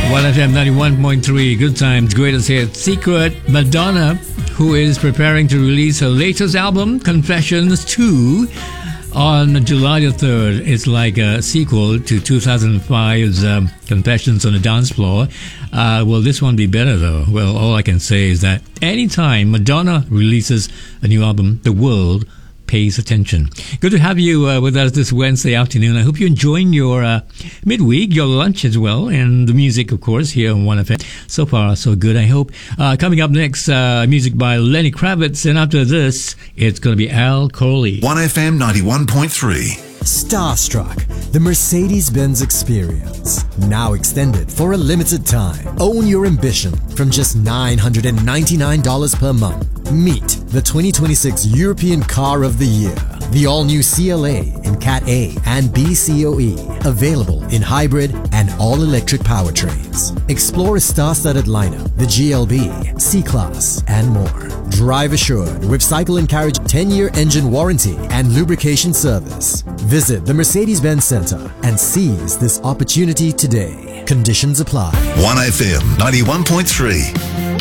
1FM 91.3, good times, greatest hits. Secret Madonna, who is preparing to release her latest album, Confessions 2, on July the 3rd. It's like a sequel to 2005's Confessions on the Dance Floor. Will this one be better though? Well, all I can say is that anytime Madonna releases a new album, the world pays attention. Good to have you with us this Wednesday afternoon. I hope you're enjoying your midweek, your lunch as well, and the music, of course, here on 1FM. So far, so good, I hope. Coming up next, music by Lenny Kravitz, and after this, it's going to be Al Crowley. 1FM 91.3. Starstruck, the Mercedes-Benz experience. Now extended for a limited time. Own your ambition from just $999 per month. Meet the 2026 European Car of the Year. The all-new CLA in Cat A and B COE. Available in hybrid and all-electric powertrains. Explore a star-studded lineup, the GLB, C-Class, and more. Drive assured with Cycle and Carriage 10-year engine warranty and lubrication service. Visit the Mercedes-Benz Center and seize this opportunity today. Conditions apply. 1FM 91.3.